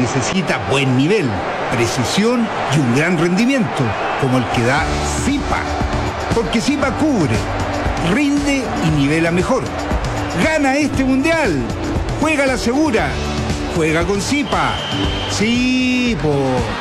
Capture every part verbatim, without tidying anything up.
necesita buen nivel, precisión y un gran rendimiento, como el que da Zipa. Porque Zipa cubre, rinde y nivela mejor. Gana este mundial. Juega la segura. Juega con Zipa. Sí, po.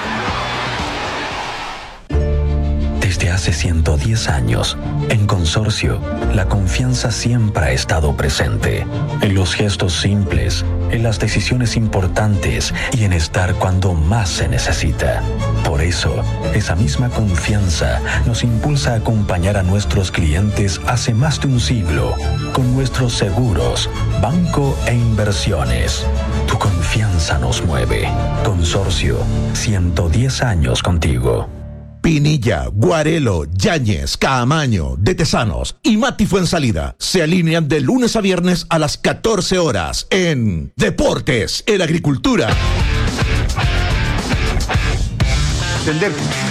Desde hace ciento diez años, en Consorcio, la confianza siempre ha estado presente. En los gestos simples, en las decisiones importantes y en estar cuando más se necesita. Por eso, esa misma confianza nos impulsa a acompañar a nuestros clientes hace más de un siglo con nuestros seguros, banco e inversiones. Tu confianza nos mueve. Consorcio, ciento diez años contigo. Pinilla, Guarelo, Yáñez, Caamaño, De Tesanos y Mati Fuensalida se alinean de lunes a viernes a las catorce horas en Deportes en Agricultura. Entender.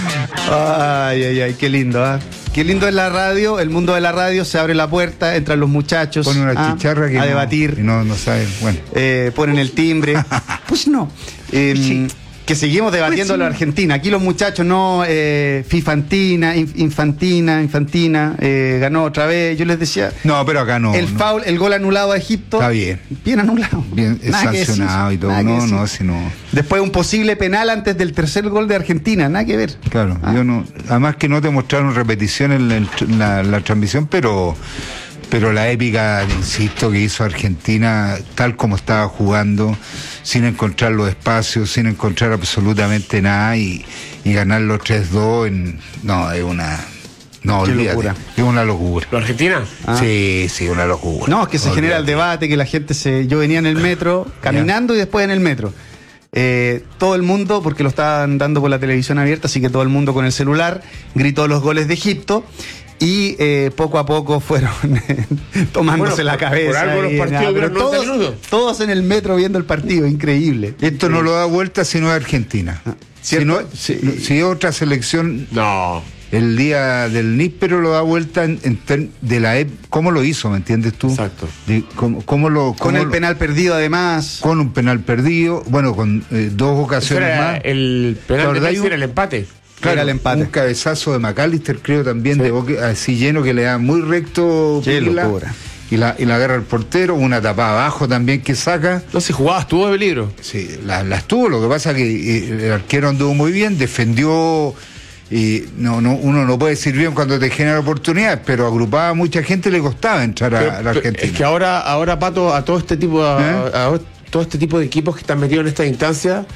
Ay, ay, ay, qué lindo, ¿eh? Qué lindo es la radio, el mundo de la radio, se abre la puerta, entran los muchachos. Ponen una ¿ah? chicharra que a no, debatir. Y no, no saben, bueno. Eh, ponen el timbre. Pues no. Eh, Sí. Que seguimos debatiendo Pues sí. la Argentina. Aquí los muchachos, no, eh, Fifantina, inf- Infantina, Infantina, eh, ganó otra vez. Yo les decía. No, pero acá no. el no. foul, el gol anulado a Egipto. Está bien. Bien anulado. Bien Nada que sancionado decir, y todo. nada que No, decir. no, si no. Después un posible penal antes del tercer gol de Argentina. Nada que ver. Claro, Ah. yo no. Además que no te mostraron repetición en la, en la, la transmisión, pero. Pero la épica, insisto, que hizo Argentina, tal como estaba jugando, sin encontrar los espacios, sin encontrar absolutamente nada y, y ganar los tres dos, en, no, es una... No, Qué olvídate, locura. es una locura. ¿La Argentina? Ah. Sí, sí, una locura. No, es que se Olvídate. genera el debate, que la gente se... Yo venía en el metro, caminando y después en el metro. Eh, todo el mundo, porque lo estaban dando por la televisión abierta, así que todo el mundo con el celular gritó los goles de Egipto. Y eh, poco a poco fueron tomándose Bueno, la por- cabeza. por algo los y partidos nada, duran pero noventa todos, minutos. todos en el metro viendo el partido, increíble. Esto no lo da vuelta si no es Argentina. Si, ¿Cierto? no, si, si otra selección, No. el día del níspero lo da vuelta en, en ter- de la E P, ¿cómo lo hizo? ¿Me entiendes tú? Exacto. De, cómo, cómo lo, Con cómo el lo- penal perdido además. con un penal perdido, bueno, con eh, dos Ese ocasiones era más. el penal de ¿Verdad? Messi, era el empate. Era el empate. Un cabezazo de McAllister, creo también, de Boca, así lleno, que le da muy recto. Qué Pila, locura. Y la, y la agarra el portero, una tapada abajo también que saca. No se jugaba, estuvo de peligro. Sí, la- las tuvo, lo que pasa es que eh, el arquero anduvo muy bien, defendió. Y no, no, uno no puede decir bien cuando te genera oportunidades, pero agrupaba a mucha gente y le costaba entrar a, Pero- a la pero Argentina. Es que ahora, ahora Pato, a todo este tipo a, ¿Eh? a- a todo este tipo de equipos que están metidos en esta instancia,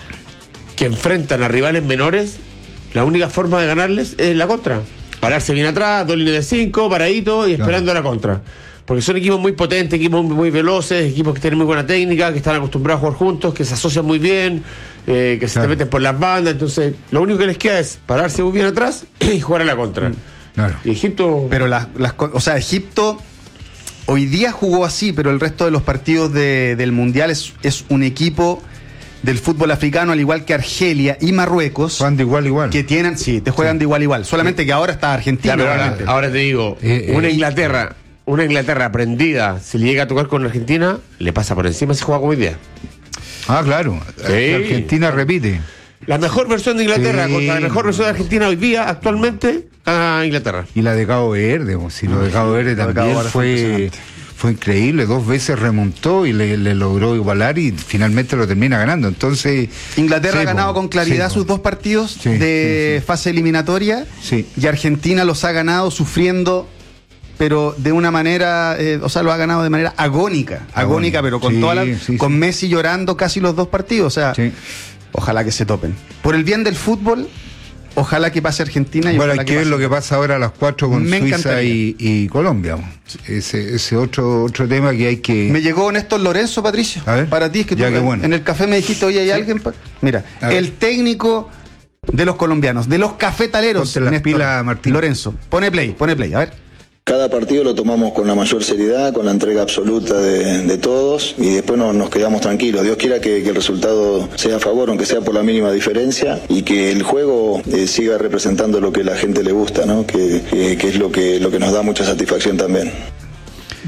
que enfrentan a rivales menores, la única forma de ganarles es la contra. Pararse bien atrás, dos líneas de cinco, paradito y esperando Claro. la contra. Porque son equipos muy potentes, equipos muy, muy veloces, equipos que tienen muy buena técnica, que están acostumbrados a jugar juntos, que se asocian muy bien, eh, que se Claro. te meten por las bandas. Entonces, lo único que les queda es pararse muy bien atrás y jugar a la contra. Claro. Y Egipto. Pero las, las co- o sea, Egipto hoy día jugó así, pero el resto de los partidos de- del Mundial es, es un equipo del fútbol africano, al igual que Argelia y Marruecos, Juan de igual igual. que tienen, sí, te juegan de igual a igual. Solamente que ahora está Argentina. Ya, pero ahora, obviamente. ahora te digo, Eh, una eh, Inglaterra, una Inglaterra aprendida, si le llega a tocar con Argentina, le pasa por encima si juega como hoy día. Ah, claro. Sí. Argentina repite. La mejor versión de Inglaterra Sí. contra la mejor versión de Argentina hoy día, actualmente, a Inglaterra. Y la de Cabo Verde, o si lo de Cabo Verde Lo de también Cabo Verde fue fue, impresionante. fue increíble, dos veces remontó y le, le logró igualar y finalmente lo termina ganando. Entonces Inglaterra sí, ha ganado po, con claridad sí, sus po. dos partidos Sí, de sí, sí. fase eliminatoria Sí. y Argentina los ha ganado sufriendo, pero de una manera, eh, o sea, lo ha ganado de manera agónica, agónica, Agónica. pero con Sí, toda la, sí, con sí. Messi llorando casi los dos partidos, o sea, Sí. ojalá que se topen. Por el bien del fútbol, ojalá que pase Argentina y Bueno, ojalá hay que ver pase- lo que pasa ahora a las cuatro con Me Suiza encantaría. y, y Colombia. Ese, ese otro, otro tema que hay que... Me llegó Néstor Lorenzo, Patricio. A ver. Para ti, es que tú Ya, qué en, bueno. en el café me dijiste, oye, ¿hay alguien? pa-?" Mira, A ver. el técnico de los colombianos, de los cafetaleros, Ponte las Néstor pilas, Martín. Lorenzo. Pone play, pone play, a ver. Cada partido lo tomamos con la mayor seriedad, con la entrega absoluta de, de todos y después nos, nos quedamos tranquilos. Dios quiera que, que el resultado sea a favor, aunque sea por la mínima diferencia, y que el juego eh, siga representando lo que a la gente le gusta, ¿no? Que, que, que es lo que, lo que nos da mucha satisfacción también.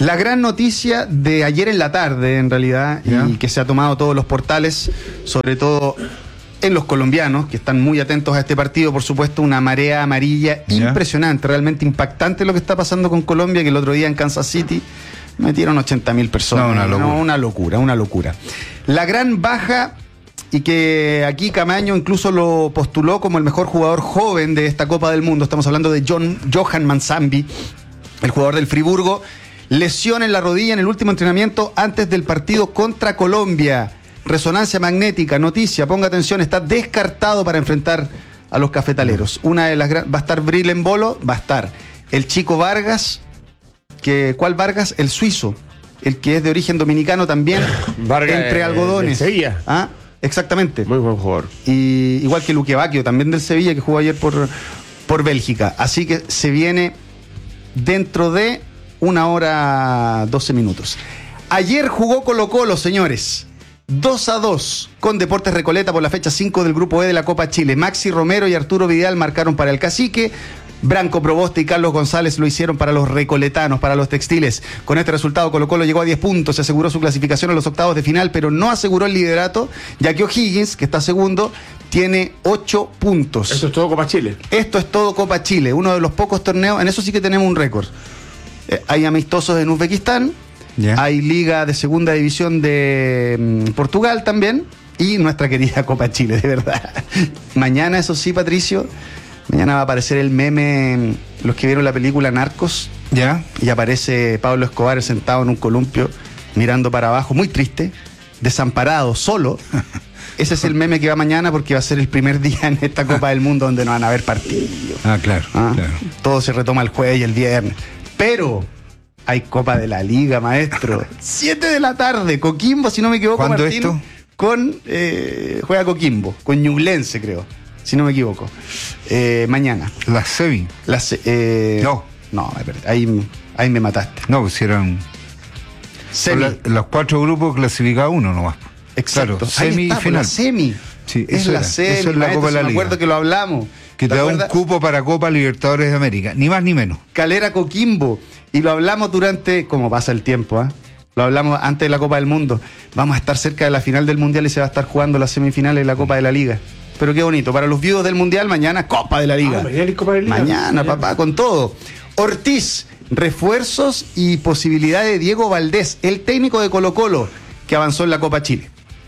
La gran noticia de ayer en la tarde, en realidad, ¿Ya? y que se ha tomado todos los portales, sobre todo en los colombianos, que están muy atentos a este partido, por supuesto, una marea amarilla ¿Ya? impresionante, realmente impactante lo que está pasando con Colombia, que el otro día en Kansas City metieron ochenta mil personas. No, una locura. No, una locura, una locura. La gran baja, y que aquí Camaño incluso lo postuló como el mejor jugador joven de esta Copa del Mundo, estamos hablando de John, Johan Manzambi, el jugador del Friburgo. Lesión en la rodilla en el último entrenamiento antes del partido contra Colombia. Resonancia magnética, noticia, ponga atención, está descartado para enfrentar a los cafetaleros. Una de las gran... va a estar Bril en Bolo, va a estar el chico Vargas, que ¿cuál Vargas? El suizo, el que es de origen dominicano también, Vargas, entre eh, algodones. del Sevilla. Ah, exactamente. Muy buen jugador. Y igual que Luque Bacchio, también del Sevilla, que jugó ayer por, por Bélgica. Así que se viene dentro de una hora doce minutos. Ayer jugó Colo-Colo, señores. dos a dos con Deportes Recoleta por la fecha cinco del Grupo E de la Copa Chile. Maxi Romero y Arturo Vidal marcaron para el Cacique. Branco Proboste y Carlos González lo hicieron para los recoletanos, para los textiles. Con este resultado Colo-Colo llegó a diez puntos, se aseguró su clasificación a los octavos de final, pero no aseguró el liderato, ya que O'Higgins, que está segundo, tiene ocho puntos. Eso es todo Copa Chile. Esto es todo Copa Chile, uno de los pocos torneos, en eso sí que tenemos un récord. Eh, hay amistosos en Uzbekistán, Ya. hay liga de segunda división de mm, Portugal también, y nuestra querida Copa Chile, de verdad. Mañana, eso sí, Patricio, mañana va a aparecer el meme, los que vieron la película Narcos, ¿Ya? y aparece Pablo Escobar sentado en un columpio, mirando para abajo, muy triste, desamparado, solo. Ese es el meme que va mañana, porque va a ser el primer día en esta Copa del Mundo donde no van a haber partidos. Ah, claro, Ah, claro. Todo se retoma el jueves y el viernes. Pero hay Copa de la Liga, maestro. Siete de la tarde, Coquimbo, si no me equivoco, ¿Cuándo Martín, esto? Con, eh, juega Coquimbo, con Ñublense, creo, si no me equivoco. Eh, mañana. La semi. Las, eh, No. No, me perdí. ahí, ahí me mataste. No, pusieron Semi. la- los cuatro grupos clasificados uno nomás. Exacto. Claro, Ahí semi y está, pues, final. la semi. Sí, es eso la era. semi, Eso es la maestro, Copa de si la me Liga. acuerdo que lo hablamos. Que te da un acuerdas? cupo para Copa Libertadores de América, ni más ni menos. Calera Coquimbo. Y lo hablamos durante, como pasa el tiempo, ¿ah? Lo hablamos antes de la Copa del Mundo. Vamos a estar cerca de la final del Mundial y se va a estar jugando las semifinales de la Copa de la Liga. Pero qué bonito. Para los viudos del Mundial, mañana Copa de la Liga. Ah, mañana hay Copa de la Liga. Mañana, papá, con todo. Ortiz, refuerzos y posibilidad de Diego Valdés, el técnico de Colo-Colo, que avanzó en la Copa Chile.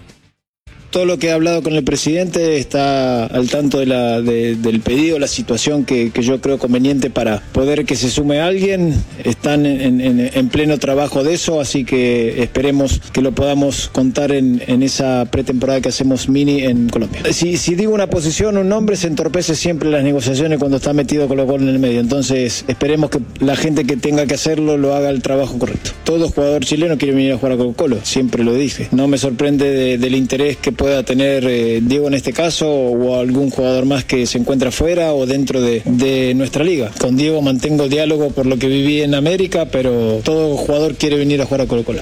Todo lo que he hablado con el presidente está al tanto de la, de, del pedido, la situación que, que yo creo conveniente para poder que se sume alguien. Están en, en, en pleno trabajo de eso, así que esperemos que lo podamos contar en, en esa pretemporada que hacemos mini en Colombia. Si, si digo una posición, un nombre, se entorpece siempre las negociaciones cuando está metido Colo-Colo en el medio. Entonces esperemos que la gente que tenga que hacerlo lo haga el trabajo correcto. Todo jugador chileno quiere venir a jugar a Colo-Colo, siempre lo dije. No me sorprende de, del interés que pueda tener eh, Diego en este caso o algún jugador más que se encuentra fuera o dentro de, de nuestra liga. Con Diego mantengo diálogo por lo que viví en América, pero todo jugador quiere venir a jugar a Colo-Colo.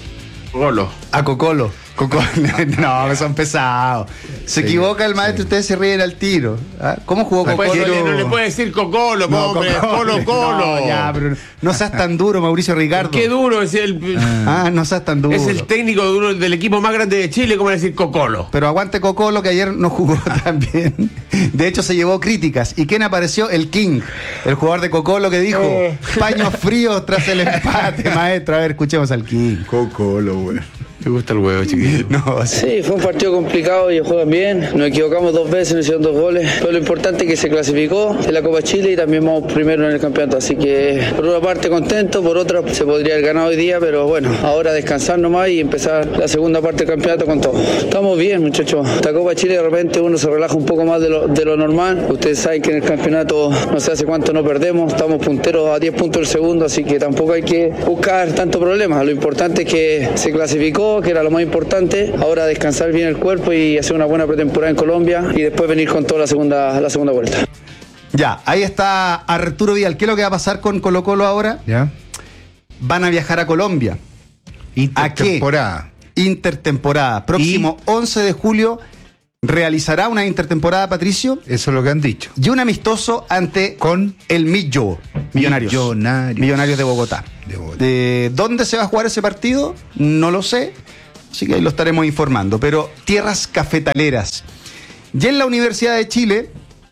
Golo. A Cocolo. Cocolo. No, que son pesados. Se Sí, equivoca el maestro, sí. ustedes se ríen al tiro. ¿Ah? ¿Cómo jugó No, puede- Cocolo? no le puede decir Cocolo, hombre, Colo Colo. No, ya, pero no seas tan duro, Mauricio Ricardo. Qué duro es el, Ah, no seas tan duro. es el técnico de uno- del equipo más grande de Chile, como decir Cocolo. Pero aguante Cocolo, que ayer no jugó tan bien. De hecho, se llevó críticas. ¿Y quién apareció? El King, el jugador de Cocolo, que dijo paños fríos tras el empate, maestro. A ver, escuchemos al King. Cocolo, güey. Me gusta el huevo, chiquillo. No, sí. Sí, fue un partido complicado, ellos juegan bien, nos equivocamos dos veces, nos hicieron dos goles, pero lo importante es que se clasificó en la Copa Chile y también vamos primero en el campeonato, así que por una parte contento, por otra se podría haber ganado hoy día, pero bueno, ahora descansar nomás y empezar la segunda parte del campeonato con todo. Estamos bien, muchachos, esta Copa Chile de repente uno se relaja un poco más de lo, de lo normal, ustedes saben que en el campeonato no sé hace cuánto no perdemos, estamos punteros a diez puntos del segundo, así que tampoco hay que buscar tanto problema, lo importante es que se clasificó, que era lo más importante, ahora descansar bien el cuerpo y hacer una buena pretemporada en Colombia y después venir con toda la segunda, la segunda vuelta. Ya, ahí está Arturo Vidal. ¿Qué es lo que va a pasar con Colo Colo ahora? ¿Ya? Van a viajar a Colombia. ¿A qué? Intertemporada. Intertemporada. Próximo once de julio realizará una intertemporada, Patricio. Eso es lo que han dicho. Y un amistoso ante Con el Millo, Millonarios. Millonarios. Millonarios de Bogotá. De Bogotá. ¿De dónde se va a jugar ese partido? No lo sé. Así que ahí lo estaremos informando. Pero tierras cafetaleras. Y en la Universidad de Chile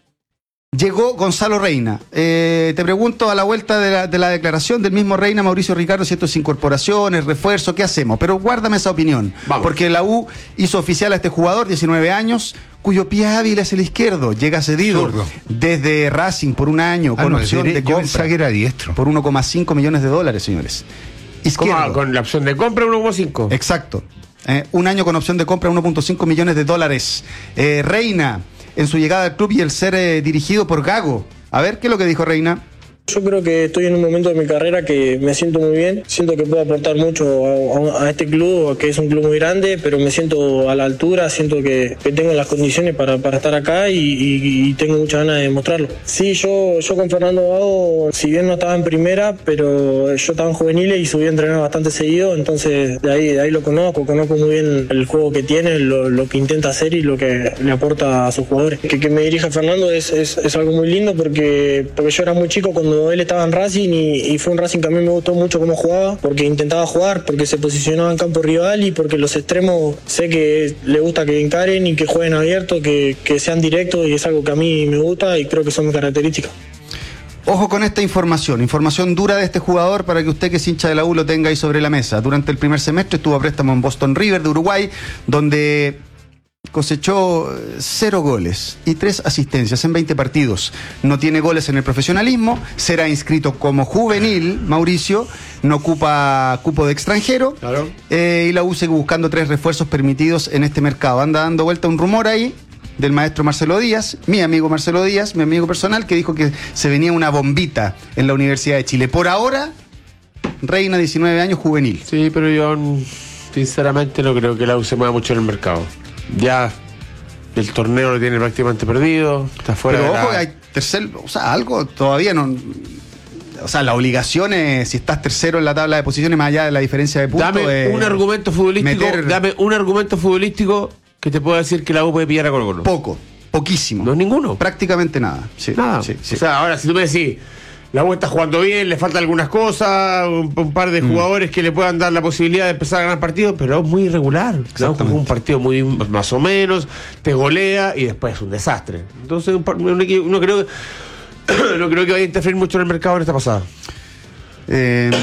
llegó Gonzalo Reina. Eh, te pregunto a la vuelta de la, de la declaración del mismo Reina, Mauricio Ricardo, si esto es incorporaciones, refuerzo, ¿qué hacemos? Pero guárdame esa opinión. Vamos. Porque la U hizo oficial a este jugador, diecinueve años, cuyo pie hábil es el izquierdo. Llega cedido Zurdo. desde Racing por un año, Ah, con no, opción yo de pensaba compra. que era diestro. Por uno coma cinco millones de dólares, señores. ¿Cómo? Izquierdo. Con la opción de compra uno coma cinco. Exacto. Eh, un año con opción de compra uno punto cinco millones de dólares. Eh, Reina, en su llegada al club y el ser eh, dirigido por Gago. A ver, ¿qué es lo que dijo Reina? Yo creo que estoy en un momento de mi carrera que me siento muy bien, siento que puedo aportar mucho a, a, a este club, que es un club muy grande, pero me siento a la altura, siento que, que tengo las condiciones para, para estar acá y, y, y tengo muchas ganas de mostrarlo. Sí, yo, yo con Fernando Gago, si bien no estaba en primera, pero yo estaba en juveniles y subí a entrenar bastante seguido, entonces de ahí, de ahí lo conozco, conozco muy bien el juego que tiene, lo, lo que intenta hacer y lo que le aporta a sus jugadores. Que, que me dirija Fernando es, es, es algo muy lindo porque, porque yo era muy chico cuando él estaba en Racing y, y fue un Racing que a mí me gustó mucho cómo jugaba, porque intentaba jugar, porque se posicionaba en campo rival y porque los extremos sé que le gusta que encaren y que jueguen abierto, que, que sean directos, y es algo que a mí me gusta y creo que son mis características. Ojo con esta información, información dura de este jugador para que usted que es hincha de la U lo tenga ahí sobre la mesa. Durante el primer semestre estuvo a préstamo en Boston River de Uruguay, donde cosechó cero goles y tres asistencias en veinte partidos. No tiene goles en el profesionalismo, será inscrito como juvenil, Mauricio, no ocupa cupo de extranjero. Claro. eh, y la U sigue buscando tres refuerzos permitidos en este mercado. Anda dando vuelta un rumor ahí del maestro Marcelo Díaz, mi amigo Marcelo Díaz, mi amigo personal, que dijo que se venía una bombita en la Universidad de Chile. Por ahora, Reina, diecinueve años, juvenil. Sí, pero yo sinceramente no creo que la U se mueva mucho en el mercado. Ya el torneo lo tiene prácticamente perdido, está fuera Pero de ojo, la... hay tercer, o sea, algo todavía no. O sea, la obligación es, si estás tercero en la tabla de posiciones, más allá de la diferencia de puntos. Dame eh, un argumento futbolístico, meter- dame un argumento futbolístico que te pueda decir que la U puede pillar a Colo-Colo. Poco, poquísimo. No es ninguno. Prácticamente nada. Sí, Nada. sí, sí. O sea, ahora si tú me decís, la U está jugando bien, le faltan algunas cosas, un, un par de jugadores que le puedan dar la posibilidad de empezar a ganar partidos, pero es muy irregular. La U jugó un partido muy más o menos, te golea y después es un desastre. Entonces, un, par- un equipo- no creo que no creo que vaya a interferir mucho en el mercado en esta pasada. Eh,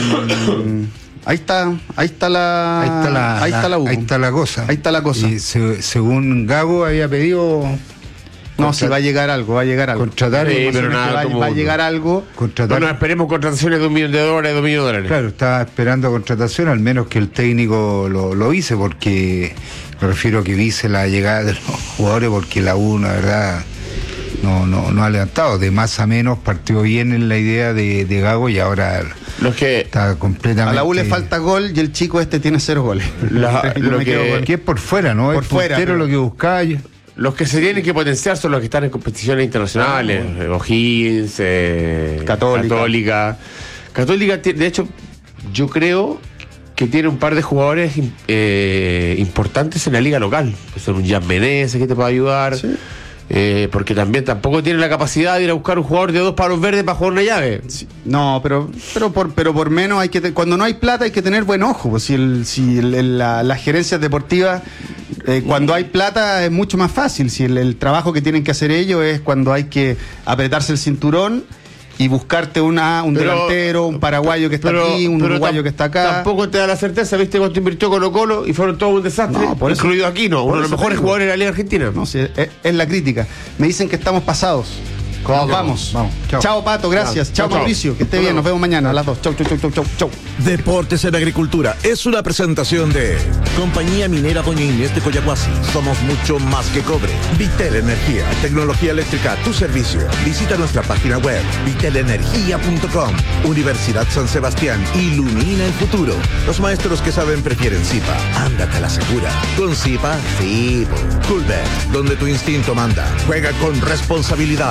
ahí está, ahí está la, Ahí está la, ahí está la U. ahí está la cosa. Ahí está la cosa. Y se- según Gago había pedido No, contra- si va a llegar algo, va a llegar algo. contratar, Sí, y- pero nada, va, como va a uno. llegar algo. contratar. Bueno, esperemos contrataciones de un millón de dólares, dos millones de dólares. Claro, estaba esperando contratación, al menos que el técnico lo, lo hice, porque me refiero a que vise la llegada de los jugadores, porque la U, la verdad, no, no, no ha levantado. De más a menos partió bien en la idea de, de Gago y ahora Los que está completamente. A la U le falta gol y el chico este tiene cero goles. La- Yo lo me que- quedo con- Que es por fuera, ¿no? Por es fuera, puntero pero- lo que buscaba. yo- Los que se tienen que potenciar son los que están en competiciones internacionales, Ah, eh, O'Higgins, eh, Católica. Católica. Católica, ti- de hecho, yo creo que tiene un par de jugadores eh, importantes en la liga local. Puede ser un Jan Menezes que te puede ayudar. Sí. Eh, porque también tampoco tiene la capacidad de ir a buscar un jugador de dos palos verdes para jugar una llave. No, pero, pero por, pero por menos hay que te- cuando no hay plata hay que tener buen ojo. Pues si el, si el- el- la- las gerencias deportivas, eh, cuando hay plata es mucho más fácil. Si el, el trabajo que tienen que hacer ellos es cuando hay que apretarse el cinturón y buscarte una, un Pero- delantero, un paraguayo que está Pero- aquí, un pero uruguayo tam- que está acá. Tampoco te da la certeza, viste cuánto invirtió Colo Colo y fueron todos un desastre, No, por eso- incluido Aquino, por uno de los eso mejores te digo. jugadores de la Liga Argentina. No, sí, es, es la crítica. Me dicen que estamos pasados. Nos vamos. Vamos. Chao. Chao, Pato, gracias. Chao, Chao, chao. Mauricio. Que esté Hasta bien. luego. Nos vemos mañana a las dos. Chau, chau, chau, chau, chau, chau. Deportes en Agricultura es una presentación de Compañía Minera Doña Inés de Coyahuasi. Somos mucho más que cobre. Vitel Energía, tecnología eléctrica a tu servicio. Visita nuestra página web vitel energía punto com. Universidad San Sebastián, ilumina el futuro. Los maestros que saben prefieren Zipa. Ándate a la segura. Con Zipa, sí. Coolbet, donde tu instinto manda. Juega con responsabilidad. Y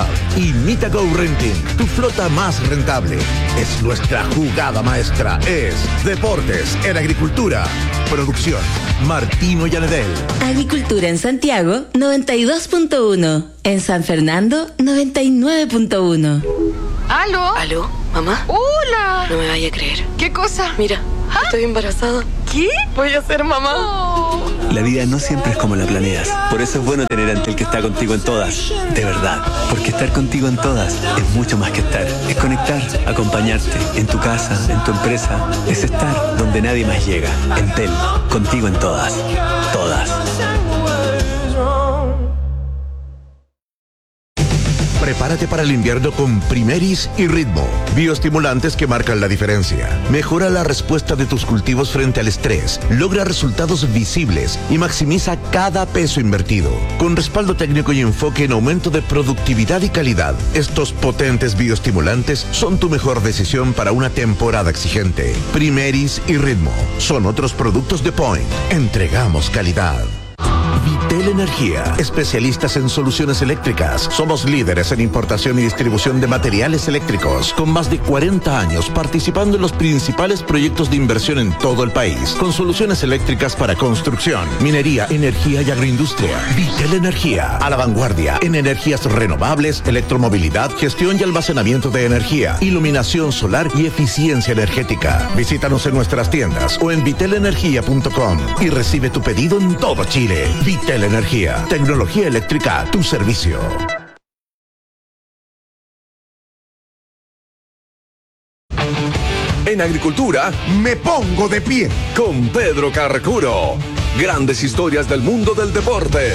y Mitago Renting, tu flota más rentable. Es nuestra jugada maestra. Es Deportes en Agricultura. Producción Martino Yanedel. Agricultura en Santiago noventa y dos punto uno. En San Fernando noventa y nueve punto uno. ¿Aló? ¿Aló? ¿Mamá? ¡Hola! No me vaya a creer. ¿Qué cosa? Mira, ¿Ah? estoy embarazada. ¿Qué? Voy a ser mamá. Oh. La vida no siempre es como la planeas. Por eso es bueno tener a Entel que está contigo en todas. De verdad. Porque estar contigo en todas es mucho más que estar. Es conectar, acompañarte. En tu casa, en tu empresa. Es estar donde nadie más llega. Entel, contigo en todas. Todas. Prepárate para el invierno con Primeris y Ritmo, bioestimulantes que marcan la diferencia. Mejora la respuesta de tus cultivos frente al estrés, logra resultados visibles y maximiza cada peso invertido. Con respaldo técnico y enfoque en aumento de productividad y calidad, estos potentes bioestimulantes son tu mejor decisión para una temporada exigente. Primeris y Ritmo son otros productos de Point. Entregamos calidad. Vitel Energía, especialistas en soluciones eléctricas. Somos líderes en importación y distribución de materiales eléctricos, con más de cuarenta años participando en los principales proyectos de inversión en todo el país, con soluciones eléctricas para construcción, minería, energía y agroindustria. Vitel Energía, a la vanguardia en energías renovables, electromovilidad, gestión y almacenamiento de energía, iluminación solar y eficiencia energética. Visítanos en nuestras tiendas o en vitel energía punto com y recibe tu pedido en todo Chile. Vitel Energía, tecnología eléctrica a tu servicio. En Agricultura, me pongo de pie con Pedro Carcuro. Grandes historias del mundo del deporte.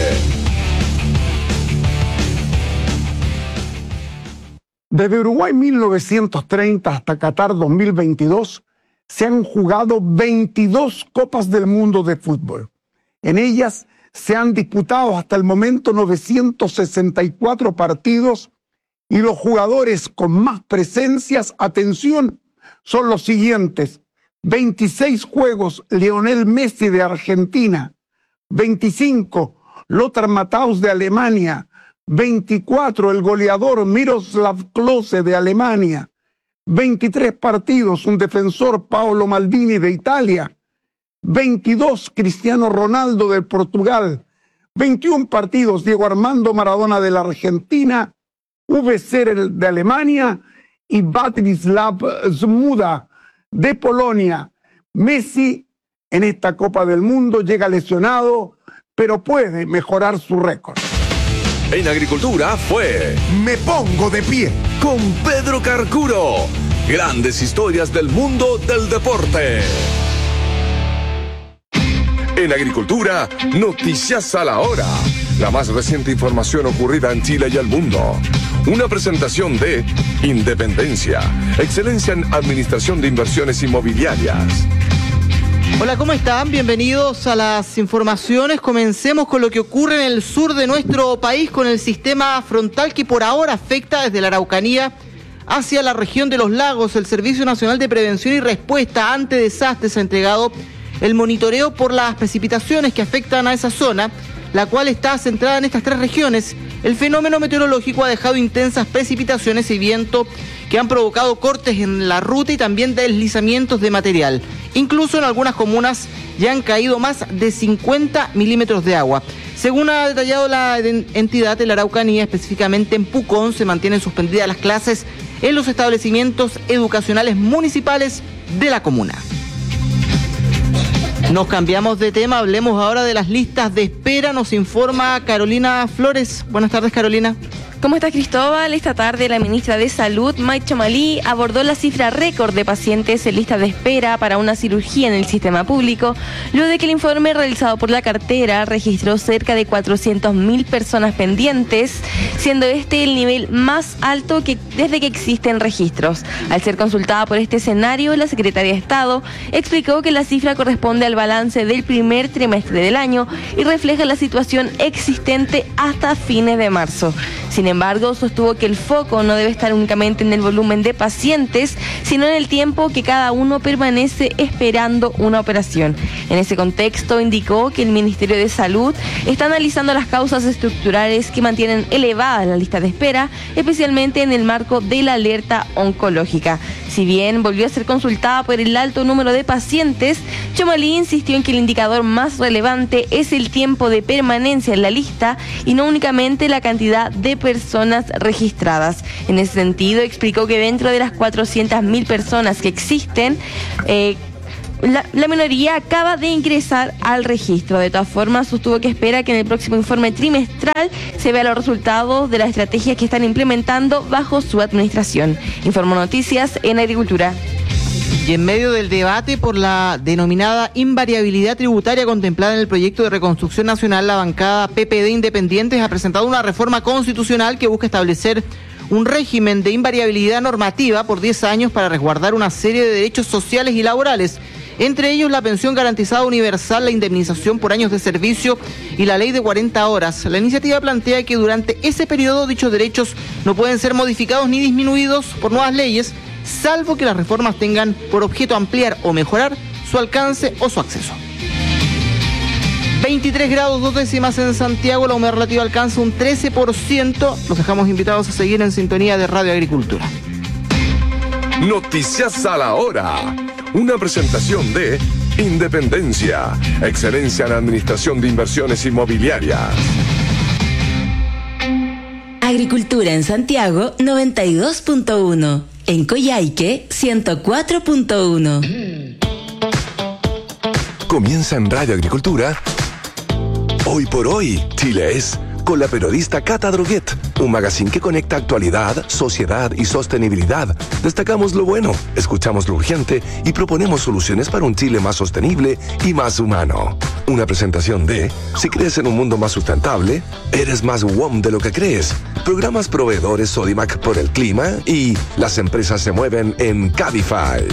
Desde Uruguay mil novecientos treinta hasta Qatar dos mil veintidós se han jugado veintidós Copas del Mundo de fútbol. En ellas se han disputado hasta el momento novecientos sesenta y cuatro partidos y los jugadores con más presencias, atención, son los siguientes: veintiséis juegos Lionel Messi de Argentina, veinticinco Lothar Matthaus de Alemania, veinticuatro el goleador Miroslav Klose de Alemania, veintitrés partidos un defensor Paolo Maldini de Italia, veintidós Cristiano Ronaldo de Portugal, veintiún partidos Diego Armando Maradona de la Argentina, V C de Alemania y Václav Smuda de Polonia. Messi en esta Copa del Mundo llega lesionado, pero puede mejorar su récord. En Agricultura fue Me Pongo de Pie con Pedro Carcuro. Grandes historias del mundo del deporte. En Agricultura, noticias a la hora. La más reciente información ocurrida en Chile y el mundo. Una presentación de Independencia, excelencia en administración de inversiones inmobiliarias. Hola, ¿cómo están? Bienvenidos a las informaciones. Comencemos con lo que ocurre en el sur de nuestro país con el sistema frontal que por ahora afecta desde la Araucanía hacia la región de los lagos. El Servicio Nacional de Prevención y Respuesta ante Desastres ha entregado el monitoreo por las precipitaciones que afectan a esa zona, la cual está centrada en estas tres regiones. El fenómeno meteorológico ha dejado intensas precipitaciones y viento que han provocado cortes en la ruta y también deslizamientos de material. Incluso en algunas comunas ya han caído más de cincuenta milímetros de agua. Según ha detallado la entidad de la Araucanía, específicamente en Pucón, se mantienen suspendidas las clases en los establecimientos educacionales municipales de la comuna. Nos cambiamos de tema, hablemos ahora de las listas de espera, nos informa Carolina Flores. Buenas tardes, Carolina. ¿Cómo estás, Cristóbal? Esta tarde la ministra de Salud, Mike Chamalí, abordó la cifra récord de pacientes en lista de espera para una cirugía en el sistema público, luego de que el informe realizado por la cartera registró cerca de cuatrocientas mil personas pendientes, siendo este el nivel más alto que desde que existen registros. Al ser consultada por este escenario, la secretaria de Estado explicó que la cifra corresponde al balance del primer trimestre del año y refleja la situación existente hasta fines de marzo. Sin embargo, sostuvo que el foco no debe estar únicamente en el volumen de pacientes, sino en el tiempo que cada uno permanece esperando una operación. En ese contexto, indicó que el Ministerio de Salud está analizando las causas estructurales que mantienen elevada la lista de espera, especialmente en el marco de la alerta oncológica. Si bien volvió a ser consultada por el alto número de pacientes, Txomalí insistió en que el indicador más relevante es el tiempo de permanencia en la lista y no únicamente la cantidad de personas registradas. En ese sentido, explicó que dentro de las cuatrocientas mil personas que existen, eh, La, la minoría acaba de ingresar al registro. De todas formas, sostuvo que espera que en el próximo informe trimestral se vean los resultados de las estrategias que están implementando bajo su administración. Informó Noticias en Agricultura. Y en medio del debate por la denominada invariabilidad tributaria contemplada en el proyecto de reconstrucción nacional, la bancada P P D Independientes ha presentado una reforma constitucional que busca establecer un régimen de invariabilidad normativa por diez años para resguardar una serie de derechos sociales y laborales, entre ellos la pensión garantizada universal, la indemnización por años de servicio y la ley de cuarenta horas. La iniciativa plantea que durante ese periodo dichos derechos no pueden ser modificados ni disminuidos por nuevas leyes, salvo que las reformas tengan por objeto ampliar o mejorar su alcance o su acceso. veintitrés grados dos décimas en Santiago, la humedad relativa alcanza un trece por ciento. Los dejamos invitados a seguir en sintonía de Radio Agricultura. Noticias a la hora. Una presentación de Independencia, excelencia en administración de inversiones inmobiliarias. Agricultura en Santiago noventa y dos punto uno. En Coyhaique ciento cuatro punto uno. Comienza en Radio Agricultura. Hoy por hoy, Chile es, con la periodista Cata Droguet, un magazine que conecta actualidad, sociedad y sostenibilidad. Destacamos lo bueno, escuchamos lo urgente y proponemos soluciones para un Chile más sostenible y más humano. Una presentación de, si crees en un mundo más sustentable, eres más W O M de lo que crees. Programas proveedores Sodimac por el clima y las empresas se mueven en Cabify.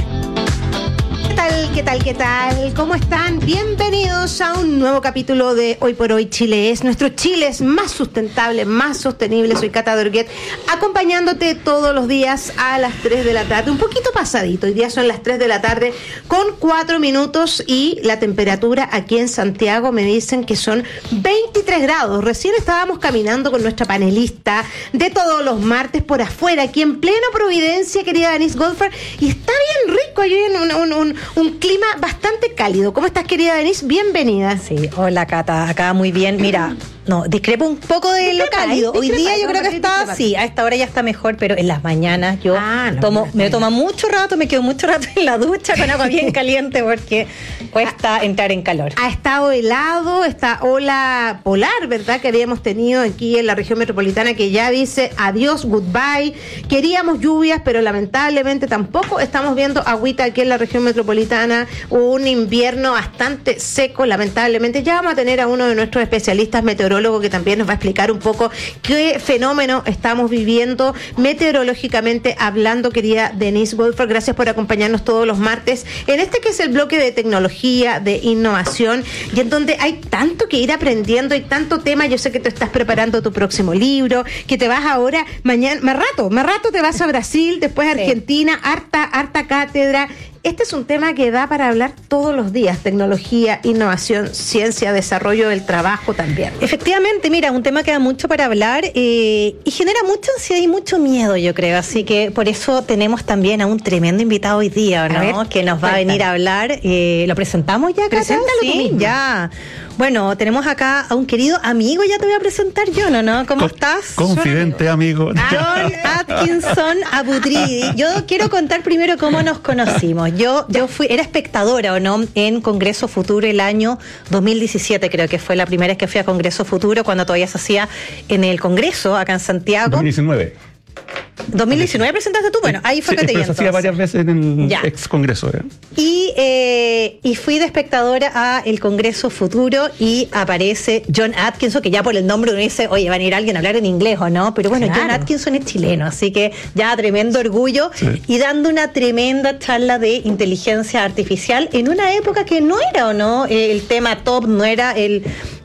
¿Qué tal? ¿Qué tal? ¿Qué tal? ¿Cómo están? Bienvenidos a un nuevo capítulo de Hoy por Hoy Chile es. Nuestro Chile es más sustentable, más sostenible. Soy Cata Dorguet, acompañándote todos los días a las tres de la tarde. Un poquito pasadito. Hoy día son las tres de la tarde con cuatro minutos y la temperatura aquí en Santiago me dicen que son veintitrés grados. Recién estábamos caminando con nuestra panelista de todos los martes por afuera, aquí en plena Providencia, querida Denise Goldfarb, y está bien rico. Hay un, un, un, un clima bastante cálido. ¿Cómo estás, querida Denise? Bienvenida. Sí, hola Cata, acá muy bien. Mira, no, discrepo un poco de lo cálido. Hoy día yo creo que está, sí, a esta hora ya está mejor, pero en las mañanas yo ah, no, tomo, me toma mucho rato, me quedo mucho rato en la ducha con agua bien caliente porque cuesta ah, entrar en calor. Ha estado helado esta ola polar, ¿verdad? Que habíamos tenido aquí en la región metropolitana, que ya dice adiós, goodbye. Queríamos lluvias, pero lamentablemente tampoco estamos viendo agüita aquí en la región metropolitana. Un invierno bastante seco, lamentablemente. Ya vamos a tener a uno de nuestros especialistas meteorólogos que también nos va a explicar un poco qué fenómeno estamos viviendo meteorológicamente hablando, querida Denise Goldfarb. Gracias por acompañarnos todos los martes en este que es el bloque de tecnología, de innovación, y en donde hay tanto que ir aprendiendo, hay tanto tema. Yo sé que tú estás preparando tu próximo libro, que te vas ahora, mañana, más rato, más rato te vas a Brasil, después a Argentina, sí. harta, harta cátedra. Este es un tema que da para hablar todos los días: tecnología, innovación, ciencia, desarrollo del trabajo también. Efectivamente, mira, un tema que da mucho para hablar eh, y genera mucha ansiedad y mucho miedo, yo creo. Así que por eso tenemos también a un tremendo invitado hoy día, ¿no? Ver, que nos va cuéntame. a venir a hablar. Eh, ¿Lo presentamos ya, Cata? Preséntalo sí, tú mismo. Ya. Bueno, tenemos acá a un querido amigo, ya te voy a presentar yo, ¿no? ¿no? ¿Cómo Con, estás? Confidente, amigo. John Atkinson Abutridi. Yo quiero contar primero cómo nos conocimos. Yo, yo fui, era espectadora, ¿o no?, en Congreso Futuro el año dos mil diecisiete, creo que fue la primera vez que fui a Congreso Futuro, cuando todavía se hacía en el Congreso, acá en Santiago. dos mil diecinueve. ¿dos mil diecinueve presentaste tú? Bueno, ahí fue sí, que te vi. Se hacía varias veces en el ya. ex Congreso. ¿eh? Y, eh, y fui de espectadora a el Congreso Futuro y aparece John Atkinson, que ya por el nombre uno dice, oye, va a venir alguien a hablar en inglés o no, pero bueno, claro. John Atkinson es chileno, así que ya tremendo orgullo, sí. Y dando una tremenda charla de inteligencia artificial en una época que no era o no eh, el tema top, no era el...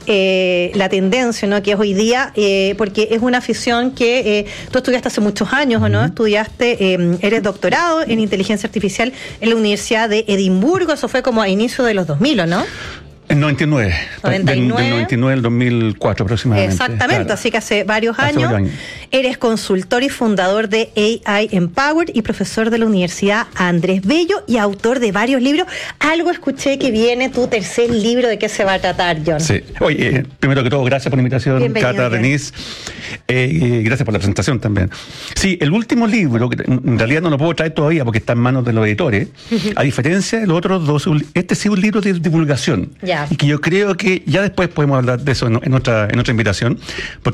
eh, la tendencia, ¿no? Que es hoy día, eh, porque es una afición que eh, tú estudiaste hace muchos años, ¿o no? Uh-huh. Estudiaste, eh, eres doctorado en inteligencia artificial en la Universidad de Edimburgo, eso fue como a inicio de los dos mil, ¿o no? En noventa y nueve. noventa y nueve. Del, del noventa y nueve al dos mil cuatro aproximadamente. Exactamente, claro. Así que hace varios hace años. años. Eres consultor y fundador de A I Empowered y profesor de la Universidad Andrés Bello y autor de varios libros. Algo escuché que viene tu tercer libro. ¿De qué se va a tratar, John? Sí. Oye, eh, primero que todo, gracias por la invitación, Bienvenido, Cata, Denise. Eh, gracias por la presentación también. Sí, el último libro, que en realidad no lo puedo traer todavía porque está en manos de los editores, a diferencia de los otros dos, este sí es un libro de divulgación. Ya. Y que yo creo que ya después podemos hablar de eso en, en, otra, en otra invitación, porque